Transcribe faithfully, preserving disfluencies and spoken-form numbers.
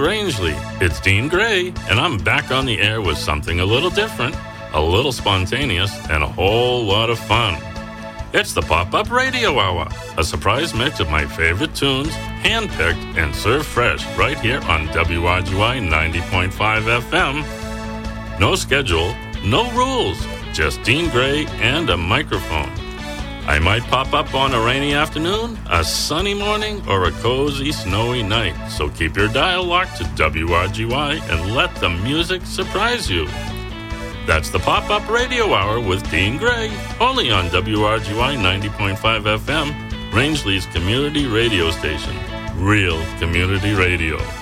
Rangeley, it's Dean Gray, and I'm back on the air with something a little different, a little spontaneous, and a whole lot of fun. It's the Pop-Up Radio Hour, a surprise mix of my favorite tunes, handpicked and served fresh right here on W R G Y ninety point five F M. No schedule, no rules, just Dean Gray and a microphone. I might pop up on a rainy afternoon, a sunny morning, or a cozy, snowy night. So keep your dial locked to W R G Y and let the music surprise you. That's the Pop-Up Radio Hour with Dean Gray, only on W R G Y ninety point five F M, Rangeley's community radio station. Real community radio.